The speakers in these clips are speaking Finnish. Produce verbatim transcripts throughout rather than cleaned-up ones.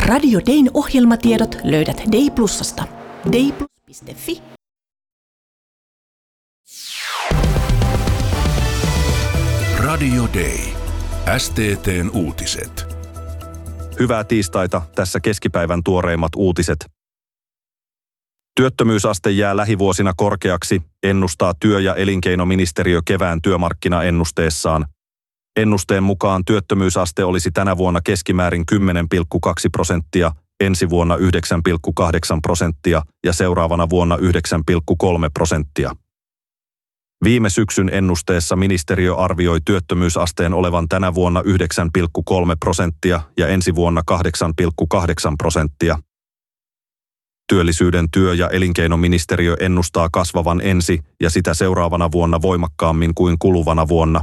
Radio Dayn ohjelmatiedot löydät Day Plusasta. dayplus piste fi. Radio Day. S T T:n uutiset. Hyvää tiistaita, tässä keskipäivän tuoreimmat uutiset. Työttömyysaste jää lähivuosina korkeaksi, ennustaa työ- ja elinkeinoministeriö kevään työmarkkinaennusteessaan. Ennusteen mukaan työttömyysaste olisi tänä vuonna keskimäärin kymmenen pilkku kaksi prosenttia, ensi vuonna yhdeksän pilkku kahdeksan prosenttia ja seuraavana vuonna yhdeksän pilkku kolme prosenttia. Viime syksyn ennusteessa ministeriö arvioi työttömyysasteen olevan tänä vuonna yhdeksän pilkku kolme prosenttia ja ensi vuonna kahdeksan pilkku kahdeksan prosenttia. Työllisyyden työ- ja elinkeinoministeriö ennustaa kasvavan ensi ja sitä seuraavana vuonna voimakkaammin kuin kuluvana vuonna.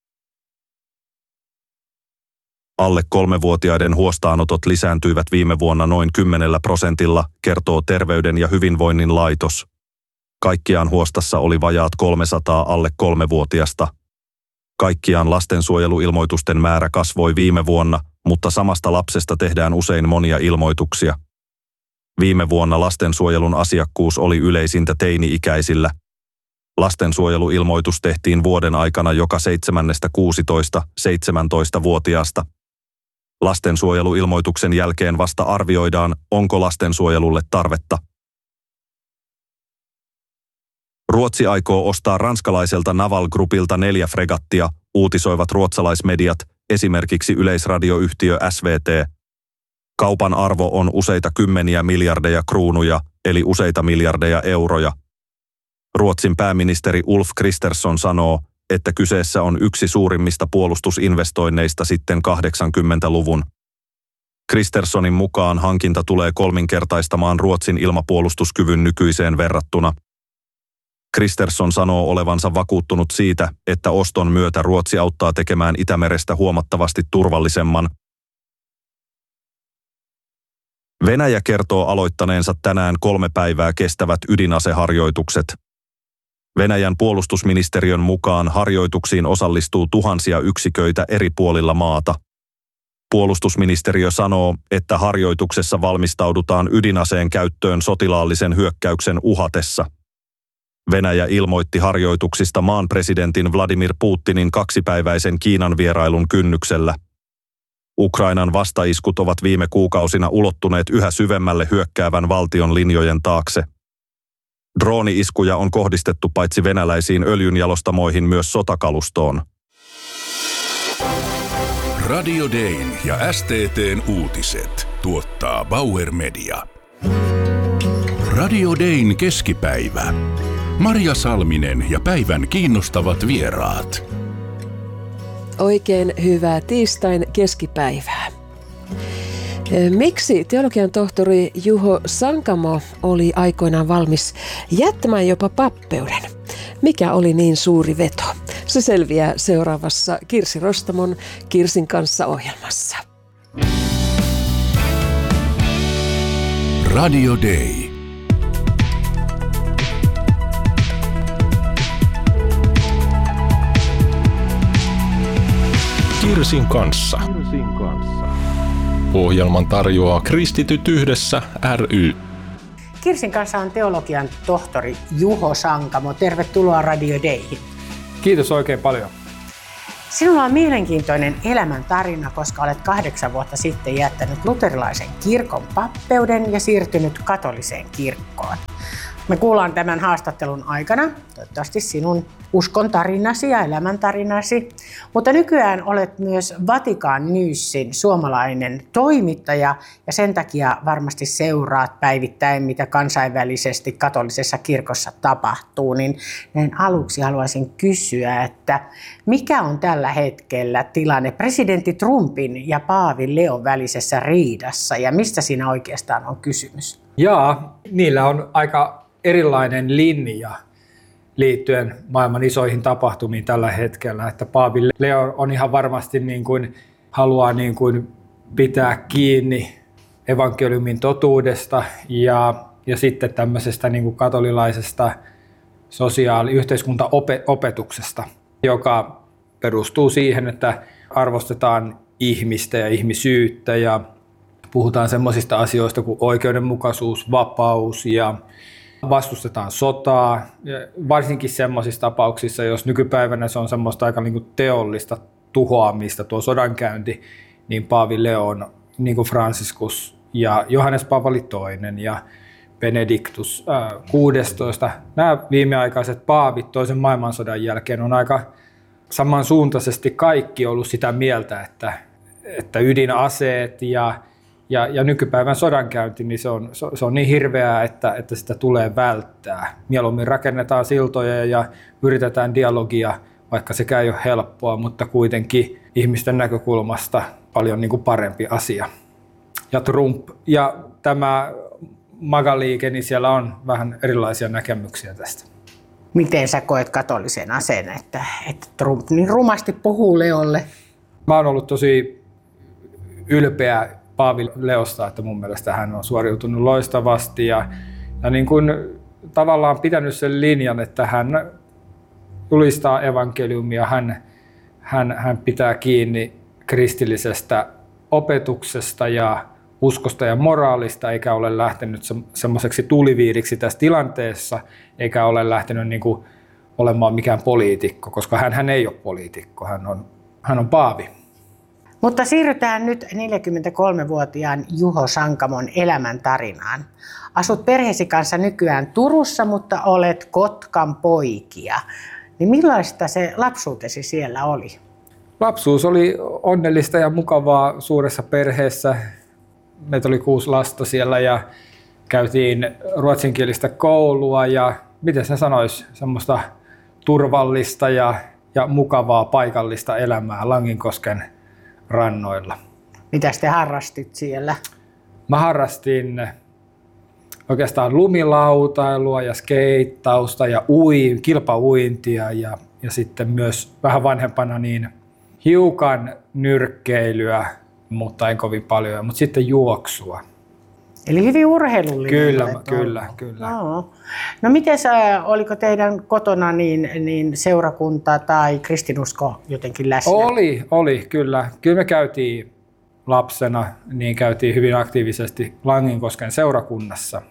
Alle kolmevuotiaiden huostaanotot lisääntyivät viime vuonna noin kymmenellä prosentilla, kertoo Terveyden ja hyvinvoinnin laitos. Kaikkiaan huostassa oli vajaat kolmesataa alle kolmevuotiasta. Kaikkiaan lastensuojeluilmoitusten määrä kasvoi viime vuonna, mutta samasta lapsesta tehdään usein monia ilmoituksia. Viime vuonna lastensuojelun asiakkuus oli yleisintä teini-ikäisillä. Lastensuojeluilmoitus tehtiin vuoden aikana joka seitsemännestä kuusitoista-seitsemäntoista-vuotiaasta. Lastensuojeluilmoituksen jälkeen vasta arvioidaan, onko lastensuojelulle tarvetta. Ruotsi aikoo ostaa ranskalaiselta Naval Groupilta neljä fregattia, uutisoivat ruotsalaismediat, esimerkiksi yleisradioyhtiö S V T. Kaupan arvo on useita kymmeniä miljardeja kruunuja, eli useita miljardeja euroja. Ruotsin pääministeri Ulf Kristersson sanoo, että kyseessä on yksi suurimmista puolustusinvestoinneista sitten kahdeksankymmentäluvun. Kristerssonin mukaan hankinta tulee kolminkertaistamaan Ruotsin ilmapuolustuskyvyn nykyiseen verrattuna. Kristersson sanoo olevansa vakuuttunut siitä, että oston myötä Ruotsi auttaa tekemään Itämerestä huomattavasti turvallisemman. Venäjä kertoo aloittaneensa tänään kolme päivää kestävät ydinaseharjoitukset. Venäjän puolustusministeriön mukaan harjoituksiin osallistuu tuhansia yksiköitä eri puolilla maata. Puolustusministeriö sanoo, että harjoituksessa valmistaudutaan ydinaseen käyttöön sotilaallisen hyökkäyksen uhatessa. Venäjä ilmoitti harjoituksista maan presidentin Vladimir Putinin kaksipäiväisen Kiinan vierailun kynnyksellä. Ukrainan vastaiskut ovat viime kuukausina ulottuneet yhä syvemmälle hyökkäävän valtion linjojen taakse. Drooni-iskuja on kohdistettu paitsi venäläisiin öljynjalostamoihin myös sotakalustoon. Radio Dayn ja S T T:n uutiset tuottaa Bauer Media. Radio Dayn keskipäivä. Marja Salminen ja päivän kiinnostavat vieraat. Oikein hyvää tiistain keskipäivää. Miksi teologian tohtori Juho Sankamo oli aikoinaan valmis jättämään jopa pappeuden? Mikä oli niin suuri veto? Se selviää seuraavassa Kirsi Rostamon Kirsin kanssa -ohjelmassa. Radio Day. Kirsin kanssa. Ohjelman tarjoaa Kristityt yhdessä ry. Kirsin kanssa on teologian tohtori Juho Sankamo. Tervetuloa Radio Dayhin. Kiitos oikein paljon. Sinulla on mielenkiintoinen elämäntarina, koska olet kahdeksan vuotta sitten jättänyt luterilaisen kirkon pappeuden ja siirtynyt katoliseen kirkkoon. Me kuullaan tämän haastattelun aikana, toivottavasti sinun uskon tarinasi ja elämäntarinasi, mutta nykyään olet myös Vatikan Newsin suomalainen toimittaja ja sen takia varmasti seuraat päivittäin, mitä kansainvälisesti katolisessa kirkossa tapahtuu. Niin näin aluksi haluaisin kysyä, että mikä on tällä hetkellä tilanne presidentti Trumpin ja paavi Leon välisessä riidassa ja mistä siinä oikeastaan on kysymys? Jaa, niillä on aika erilainen linja liittyen maailman isoihin tapahtumiin tällä hetkellä. Että paavi Leo on ihan varmasti niin kuin, haluaa niin kuin pitää kiinni evankeliumin totuudesta ja, ja sitten tämmöisestä niin kuin katolilaisesta sosiaali-yhteiskuntaopetuksesta, joka perustuu siihen, että arvostetaan ihmistä ja ihmisyyttä ja puhutaan semmoisista asioista kuin oikeudenmukaisuus, vapaus ja vastustetaan sotaa. Ja varsinkin semmoisissa tapauksissa, jos nykypäivänä se on semmoista aika niin kuin teollista tuhoamista, tuo sodankäynti, niin Paavi Leo on niin kuin Franciscus ja Johannes Paavali toinen ja Benedictus kuudestoista. Nämä viimeaikaiset paavit toisen maailmansodan jälkeen on aika samansuuntaisesti kaikki ollut sitä mieltä, että, että ydinaseet ja, ja, ja nykypäivän sodankäynti, niin se on, se on niin hirveää, että, että sitä tulee välttää. Mieluummin rakennetaan siltoja ja yritetään dialogia, vaikka sekään ei ole helppoa, mutta kuitenkin ihmisten näkökulmasta paljon niin kuin parempi asia. Ja Trump ja tämä MAGA-liike, niin siellä on vähän erilaisia näkemyksiä tästä. Miten sä koet katolisen aseen, että, että Trump niin rumasti puhuu Leolle? Mä oon ollut tosi ylpeä Paavi Leosta, että mun mielestä hän on suoriutunut loistavasti ja, ja niin kuin tavallaan pitänyt sen linjan, että hän julistaa evankeliumia, hän, hän, hän pitää kiinni kristillisestä opetuksesta ja uskosta ja moraalista, eikä ole lähtenyt se, semmoiseksi tuliviiriksi tässä tilanteessa, eikä ole lähtenyt niin kuin olemaan mikään poliitikko, koska hän, hän ei ole poliitikko, hän on, hän on paavi. Mutta siirrytään nyt neljäkymmentäkolmevuotiaan Juho Sankamon elämäntarinaan. Asut perheesi kanssa nykyään Turussa, mutta olet Kotkan poikia. Niin millaista se lapsuutesi siellä oli? Lapsuus oli onnellista ja mukavaa suuressa perheessä. Meitä oli kuusi lasta siellä ja käytiin ruotsinkielistä koulua ja miten sen sanoisi, semmoista turvallista ja, ja mukavaa paikallista elämää Langinkosken rannoilla. Mitäs te harrastit siellä? Mä harrastin oikeastaan lumilautailua ja skeittausta ja ui, kilpauintia ja, ja sitten myös vähän vanhempana niin hiukan nyrkkeilyä, mutta en kovin paljon, mutta sitten juoksua. Eli hyvin urheilullinen. Kyllä, kyllä, kyllä. No, no miten oliko teidän kotona niin, niin seurakunta tai kristinusko jotenkin läsnä? Oli, oli kyllä. Kyllä me käytiin lapsena, niin käytiin hyvin aktiivisesti Langinkosken seurakunnassa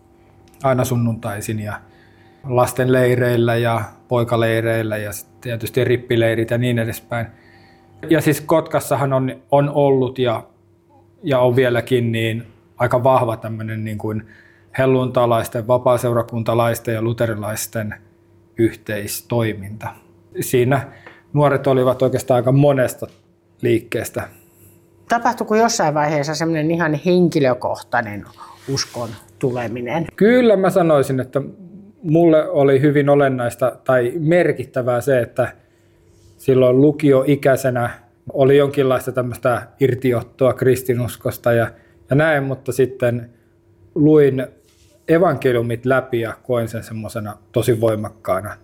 aina sunnuntaisin ja lasten leireillä ja poikaleireillä ja tietysti rippileirit ja niin edespäin. Ja siis Kotkassahan on, on ollut ja, ja on vieläkin niin aika vahva tämmöinen niin kuin helluntalaisten, vapaaseurakuntalaisten ja luterilaisten yhteistoiminta. Siinä nuoret olivat oikeastaan aika monesta liikkeestä. Tapahtuiko jossain vaiheessa semmoinen ihan henkilökohtainen uskon tuleminen? Kyllä mä sanoisin, että mulle oli hyvin olennaista tai merkittävää se, että silloin lukioikäisenä oli jonkinlaista tämmöistä irtiottoa kristinuskosta ja, ja näin, mutta sitten luin evankeliumit läpi ja koin sen semmoisena tosi voimakkaana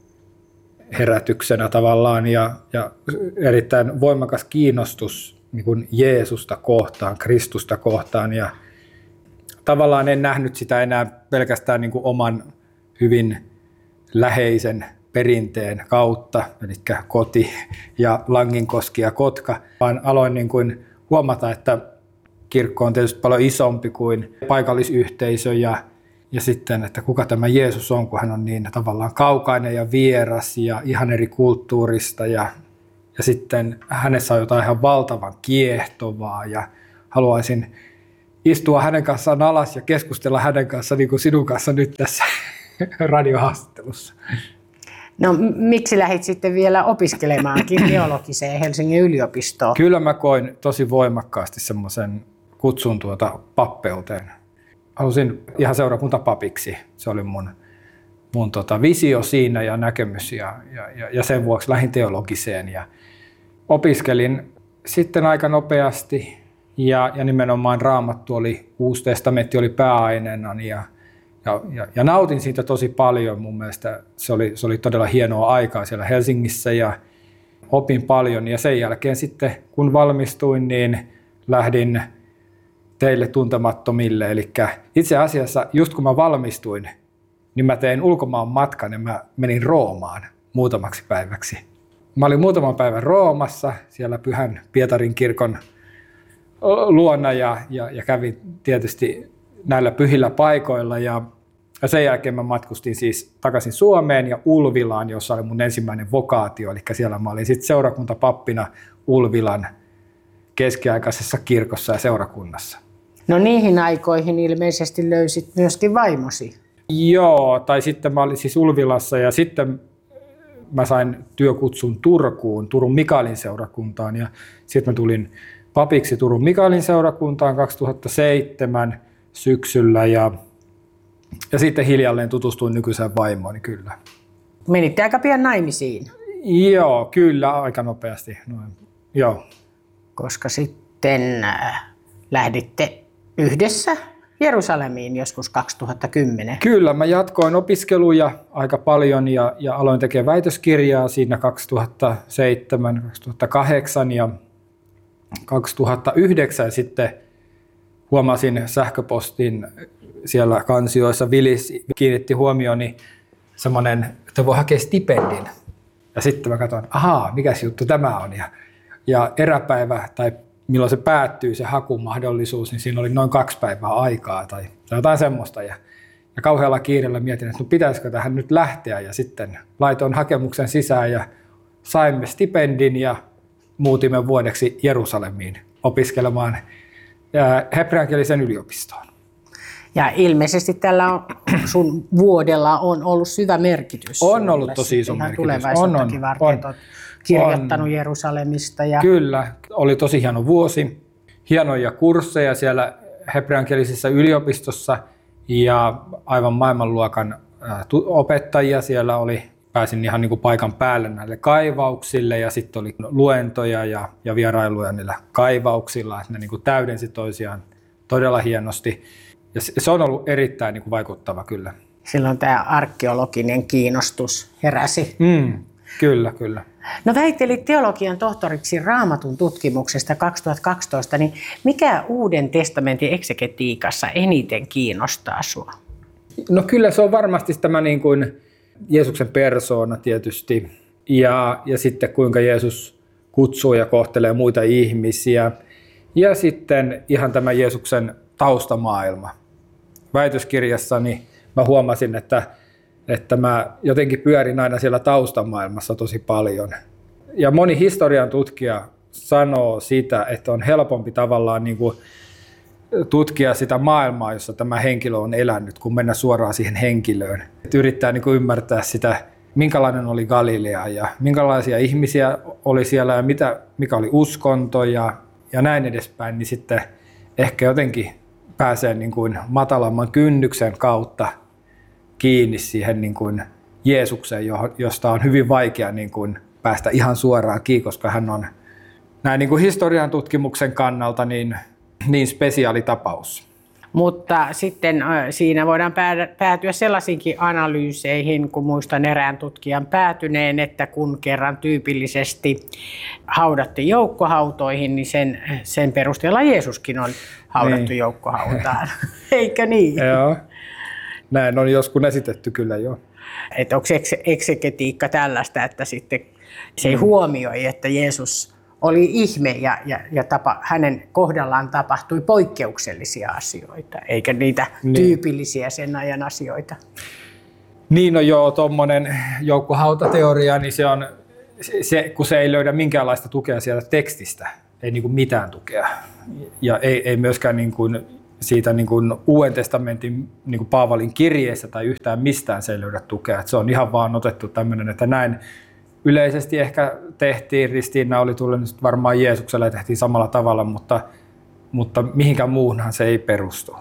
herätyksenä tavallaan ja, ja erittäin voimakas kiinnostus niin kuin Jeesusta kohtaan, Kristusta kohtaan ja tavallaan en nähnyt sitä enää pelkästään niin kuin oman hyvin läheisen perinteen kautta, eli koti ja Langinkoski ja Kotka, vaan aloin niin kuin huomata, että kirkko on tietysti paljon isompi kuin paikallisyhteisö ja, ja sitten, että kuka tämä Jeesus on, kun hän on niin tavallaan kaukainen ja vieras ja ihan eri kulttuurista ja, ja sitten hänessä on jotain ihan valtavan kiehtovaa ja haluaisin istua hänen kanssaan alas ja keskustella hänen kanssaan niin kuin sinun kanssa nyt tässä radiohaastattelussa. No miksi lähdit sitten vielä opiskelemaankin teologiseen Helsingin yliopistoon? Kyllä mä koin tosi voimakkaasti semmoisen kutsun tuota pappeuteen. Halusin ihan seurakuntapapiksi. Se oli mun, mun tota visio siinä ja näkemys ja, ja, ja sen vuoksi lähdin teologiseen ja opiskelin sitten aika nopeasti ja, ja nimenomaan Raamattu oli, Uusi testamentti oli pääaineena ja Ja, ja, ja nautin siitä tosi paljon. Mun mielestä se oli, se oli todella hienoa aikaa siellä Helsingissä ja opin paljon. Ja sen jälkeen sitten kun valmistuin, niin lähdin teille tuntemattomille. Eli itse asiassa just kun mä valmistuin, niin mä tein ulkomaan matkan ja mä menin Roomaan muutamaksi päiväksi. Mä olin muutaman päivän Roomassa, siellä Pyhän Pietarin kirkon luona ja, ja, ja kävin tietysti näillä pyhillä paikoilla. Ja, ja sen jälkeen mä matkustin siis takaisin Suomeen ja Ulvilaan, jossa oli mun ensimmäinen vokaatio. Eli siellä mä olin sitten seurakuntapappina Ulvilan keskiaikaisessa kirkossa ja seurakunnassa. No niihin aikoihin ilmeisesti löysit myöskin vaimosi. Joo, tai sitten mä olin siis Ulvilassa ja sitten mä sain työkutsun Turkuun, Turun Mikaelin seurakuntaan ja sitten mä tulin papiksi Turun Mikaelin seurakuntaan kaksituhattaseitsemän syksyllä ja, ja sitten hiljalleen tutustuin nykyiseen vaimooni kyllä. Menitte aika pian naimisiin. Joo, kyllä, aika nopeasti. Noin. Joo. Koska sitten äh, lähditte yhdessä Jerusalemiin joskus kaksituhattakymmenen. Kyllä, mä jatkoin opiskeluja aika paljon ja, ja aloin tekemään väitöskirjaa siinä kaksituhattaseitsemän kaksituhattakahdeksan ja kaksituhattayhdeksän sitten huomasin sähköpostin siellä kansioissa. Vilis kiinnitti huomioni semmoinen, että voi hakea stipendin. Ja sitten mä katsoin, ahaa, mikäs juttu tämä on. Ja, ja eräpäivä tai milloin se päättyy se hakumahdollisuus, niin siinä oli noin kaksi päivää aikaa tai jotain semmoista. Ja, ja kauhealla kiireellä mietin, että no pitäisikö tähän nyt lähteä. Ja sitten laitoin hakemuksen sisään ja saimme stipendin ja muutimme vuodeksi Jerusalemiin opiskelemaan hebreankielisen yliopistoon. Ja ilmeisesti tällä on, sun vuodella on ollut syvä merkitys. On ollut tosi iso merkitys. Tulevaisuuttakin varten on, on kirjoittanut on. Jerusalemista. Ja... Kyllä, oli tosi hieno vuosi. Hienoja kursseja siellä hebreankielisessä yliopistossa ja aivan maailmanluokan opettajia siellä oli. Pääsin ihan niin kuin paikan päälle näille kaivauksille ja sitten oli luentoja ja, ja vierailuja niillä kaivauksilla, että ne niin kuin täydensi toisiaan todella hienosti. Ja se on ollut erittäin niin kuin vaikuttava kyllä. Silloin tämä arkeologinen kiinnostus heräsi. Mm, kyllä, kyllä. No väittelit teologian tohtoriksi Raamatun tutkimuksesta kaksituhattakaksitoista, niin mikä Uuden testamentin eksegetiikassa eniten kiinnostaa sua? No kyllä se on varmasti tämä niin kuin Jeesuksen persoona tietysti ja, ja sitten kuinka Jeesus kutsuu ja kohtelee muita ihmisiä ja sitten ihan tämä Jeesuksen taustamaailma. Väitöskirjassani mä huomasin, että, että mä jotenkin pyörin aina siellä taustamaailmassa tosi paljon. Ja moni historian tutkija sanoo sitä, että on helpompi tavallaan niin kuin tutkia sitä maailmaa, jossa tämä henkilö on elänyt, kun mennä suoraan siihen henkilöön. Et yrittää niin kuin ymmärtää sitä, minkälainen oli Galilea ja minkälaisia ihmisiä oli siellä ja mitä, mikä oli uskonto ja, ja näin edespäin, niin sitten ehkä jotenkin pääsee niin kuin matalamman kynnyksen kautta kiinni siihen niin kuin Jeesukseen, josta on hyvin vaikea niin kuin päästä ihan suoraan kiinni, koska hän on näin niin kuin historian tutkimuksen kannalta niin niin spesiaalitapaus. Mutta sitten siinä voidaan päätyä sellaisiinkin analyyseihin, kun muistan erään tutkijan päätyneen, että kun kerran tyypillisesti haudattiin joukkohautoihin, niin sen, sen perusteella Jeesuskin on haudattu niin joukkohautaan. Eikö niin? Joo, näin on joskus esitetty kyllä jo. Että onko eksegetiikka tällaista, että sitten se ei huomioi, että Jeesus oli ihme ja, ja, ja tapa, hänen kohdallaan tapahtui poikkeuksellisia asioita, eikä niitä niin tyypillisiä sen ajan asioita. Niin, no joo, tuommoinen joukkohautateoria, niin se on, se, kun se ei löydä minkäänlaista tukea sieltä tekstistä, ei niin kuin mitään tukea. Ja ei, ei myöskään niin kuin siitä niin kuin Uuden testamentin niin kuin Paavalin kirjeessä tai yhtään mistään se ei löydä tukea. Että se on ihan vaan otettu tämmöinen, että näin yleisesti ehkä tehtiin, ristiinnauli tuli nyt varmaan Jeesukselle ja tehtiin samalla tavalla, mutta, mutta mihinkään muuhunhan se ei perustu.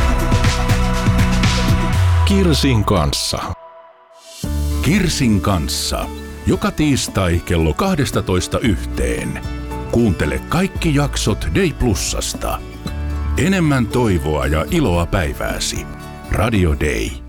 Kirsin kanssa. Kirsin kanssa. Joka tiistai kello kaksitoista yhteen. Kuuntele kaikki jaksot Day Plusasta. Enemmän toivoa ja iloa päivääsi. Radio Day.